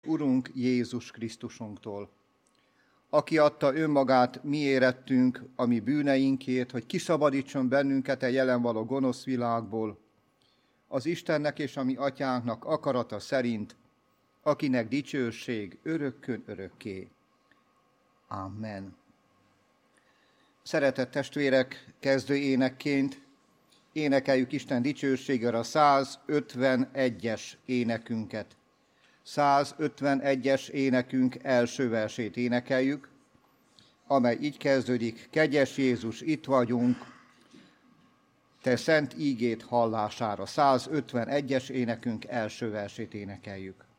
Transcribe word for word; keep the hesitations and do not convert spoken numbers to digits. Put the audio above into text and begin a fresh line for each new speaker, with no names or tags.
Urunk Jézus Krisztusunktól, aki adta önmagát mi érettünk, a mi bűneinkért, hogy kiszabadítson bennünket a jelen való gonosz világból, az Istennek és a mi atyánknak akarata szerint, akinek dicsőség örökkön örökké. Amen. Szeretett testvérek, kezdő énekként énekeljük Isten dicsőségére a százötvenegyes énekünket. százötvenegyes énekünk első versét énekeljük, amely így kezdődik: Kegyes Jézus, itt vagyunk, te szent ígét hallására. százötvenegyes énekünk első versét énekeljük.